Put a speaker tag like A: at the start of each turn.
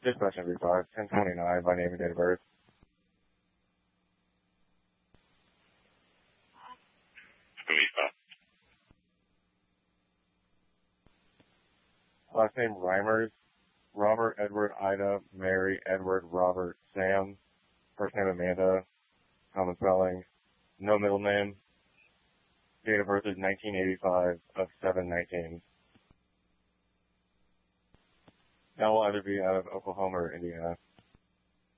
A: Dispatch number 5, 1029 by name and date of birth. Last name Reimers, Robert, Edward, Ida, Mary, Edward, Robert, Sam. First name Amanda, common spelling, no middle name. Date of birth is 1985 of 7/19. Now will either be out of Oklahoma or Indiana.